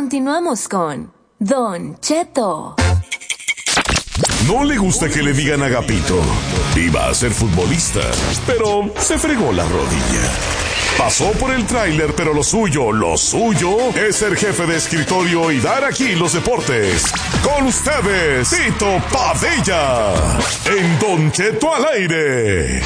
Continuamos con Don Cheto. No le gusta que le digan Agapito. Iba a ser futbolista, pero se fregó la rodilla. Pasó por el tráiler, pero lo suyo es ser jefe de escritorio y dar aquí los deportes. Con ustedes, Tito Padilla, en Don Cheto al aire.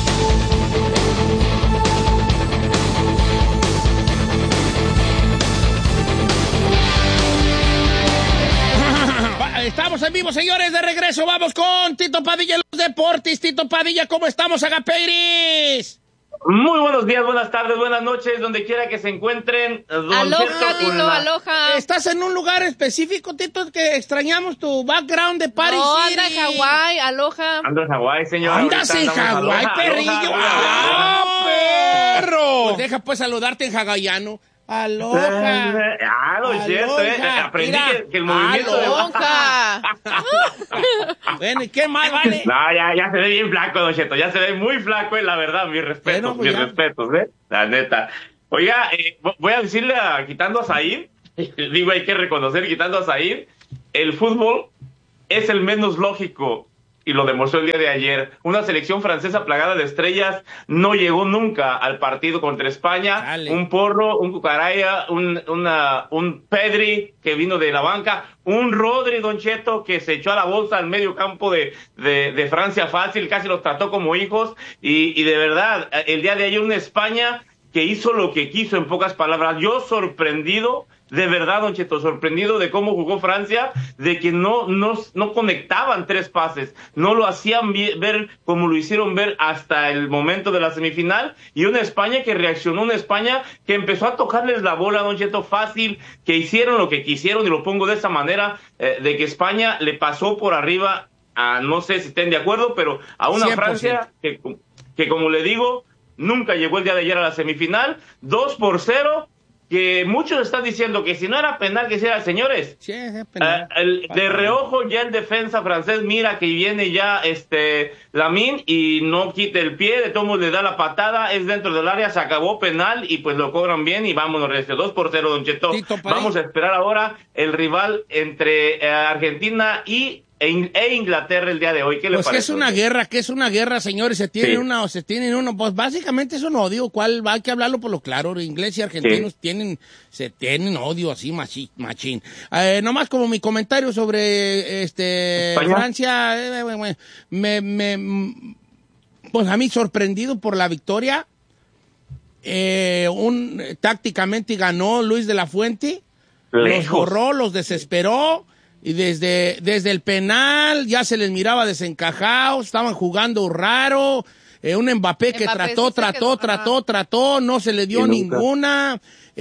Estamos en vivo, señores, de regreso. Vamos con Tito Padilla en los deportes. Tito Padilla, ¿cómo estamos, Agapeiris? Muy buenos días, buenas tardes, buenas noches, donde quiera que se encuentren. Aloha, Tito, aloha. ¿Estás en un lugar específico, Tito, que extrañamos tu background de Paris City? Anda en Hawái, aloha. Ando en Hawái, señor. ¿Andas en Hawái, perrillo? ¡Ah, perro! Pues deja pues saludarte en hawaiano. Aloha. Lo cierto, aprendí que el movimiento aloha. Bueno, ¿y qué más vale? No, ya se ve bien flaco, Don Cheto, ya se ve muy flaco, la verdad, mis respetos, bueno, pues respetos, la neta. Oiga, voy a decirle, quitando a Zahir, digo, hay que reconocer, quitando a Zahir, el fútbol es el menos lógico. Y lo demostró el día de ayer. Una selección francesa plagada de estrellas no llegó nunca al partido contra España. Dale. Un Porro, un Cucaraya, un Pedri que vino de la banca, un Rodri, Don Cheto, que se echó a la bolsa al medio campo de Francia fácil, casi los trató como hijos. Y de verdad, el día de ayer una España que hizo lo que quiso, en pocas palabras. Yo sorprendido, de verdad, Don Cheto, sorprendido de cómo jugó Francia, de que no conectaban tres pases, no lo hacían ver como lo hicieron ver hasta el momento de la semifinal, y una España que reaccionó, una España que empezó a tocarles la bola, Don Cheto, fácil, que hicieron lo que quisieron, y lo pongo de esa manera, de que España le pasó por arriba a, no sé si estén de acuerdo, pero a una 100%. Francia que como le digo, nunca llegó el día de ayer a la semifinal, 2-0, que muchos están diciendo que si no era penal, que si era, señores, sí, es penal. De reojo ya el defensa francés mira que viene ya Lamine y no quita el pie, de todos modos le da la patada, es dentro del área, se acabó, penal, y pues lo cobran bien y vámonos, 2-0, Don Cheto. Vamos a esperar ahora el rival entre Argentina e Inglaterra el día de hoy. ¿Qué le parece? Que es una guerra, señores, se tienen uno, pues básicamente es un odio, ¿cuál va? Hay que hablarlo por lo claro, inglés y argentinos se tienen odio así, machín. Nomás como mi comentario sobre Francia, pues a mí sorprendido por la victoria, tácticamente ganó Luis de la Fuente, los borró, los desesperó. Y desde el penal ya se les miraba desencajados, estaban jugando raro. Un Mbappé que trató, no se le dio ninguna.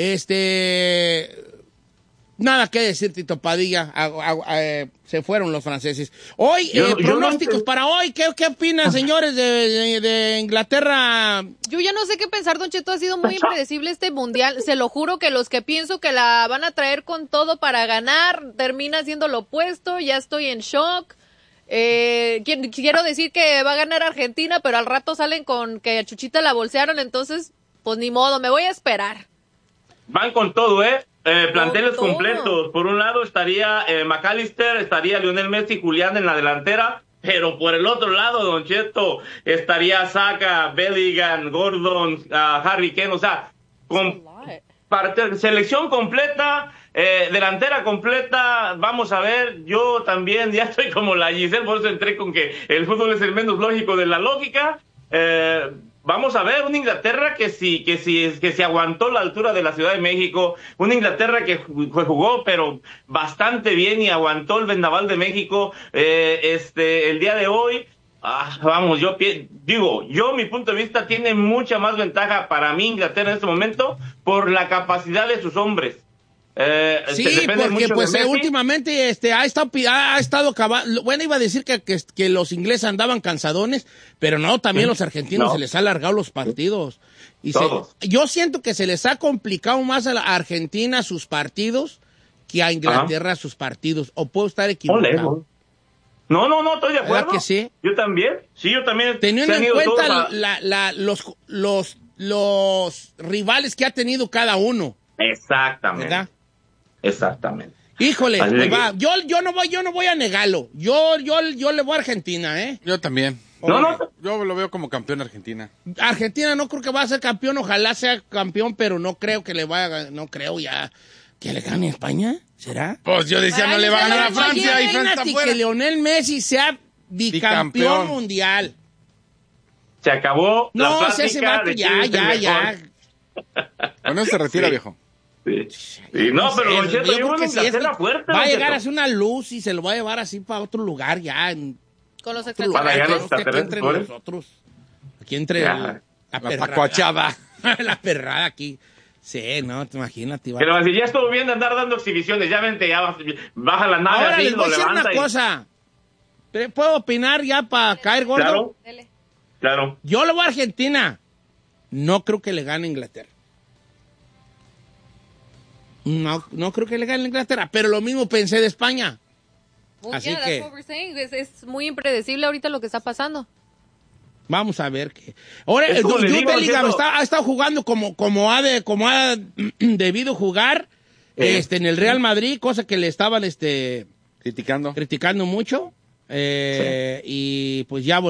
Nada que decir, Tito Padilla. Se fueron los franceses. Hoy, pronósticos para hoy. ¿Qué opinan, señores de Inglaterra? Yo ya no sé qué pensar, Don Cheto. Ha sido muy impredecible este mundial. Se lo juro que los que pienso que la van a traer con todo para ganar, termina siendo lo opuesto. Ya estoy en shock. Quiero decir que va a ganar Argentina, pero al rato salen con que a Chuchita la bolsearon. Entonces, pues ni modo, me voy a esperar. Van con todo, planteles completos. Por un lado estaría McAllister, estaría Lionel Messi, Julián en la delantera, pero por el otro lado, Don Cheto, estaría Saka, Bellingham, Gordon, Harry Kane, o sea, selección completa, delantera completa. Vamos a ver, yo también ya estoy como la Giselle, por eso entré con que el fútbol es el menos lógico de la lógica. Vamos a ver una Inglaterra que sí aguantó la altura de la Ciudad de México, una Inglaterra que jugó pero bastante bien y aguantó el vendaval de México el día de hoy. Vamos, mi punto de vista tiene mucha más ventaja para mí Inglaterra en este momento por la capacidad de sus hombres. Sí, porque pues últimamente ha estado bueno, iba a decir que los ingleses andaban cansadones, pero no, también los argentinos se les ha alargado los partidos. Y yo siento que se les ha complicado más a Argentina sus partidos que a Inglaterra sus partidos, o puedo estar equivocado. No, estoy de acuerdo. ¿Verdad que sí? Yo también. Teniendo en cuenta los rivales que ha tenido cada uno. Exactamente. ¿Verdad? Exactamente. Híjole, pues va. Yo no voy a negarlo. Yo le voy a Argentina, ¿eh? Yo también. No. Yo lo veo como campeón Argentina. Argentina no creo que va a ser campeón, ojalá sea campeón, pero no creo que le vaya, no creo ya que le gane a España, ¿será? Pues yo decía, no le va a ganar a Francia y Francia está fuera. Que Lionel Messi sea bicampeón mundial. Se acabó la plática. No, ese vato ya. Bueno, se retira, viejo. Sí. No, pero Don Cheto, yo creo que sí fuerte, va a llegar a hacer una luz y se lo va a llevar así para otro lugar ya. Con los entre nosotros. Aquí entre la pacuachada. La perrada aquí. Sí, no, te imagínate. Pero si ya estuvo bien de andar dando exhibiciones, ya vente, ya baja la nave. Ahora así, les voy a decir una cosa. ¿Puedo opinar ya para caer gordo? Claro. Yo le voy a Argentina. No creo que le gane a Inglaterra. No creo que le gane a Inglaterra, pero lo mismo pensé de España. Así que es muy impredecible ahorita lo que está pasando. Vamos a ver qué. Ahora, Jude Bellingham ha estado jugando como ha debido jugar en el Real Madrid, cosa que le estaban criticando mucho. Y pues ya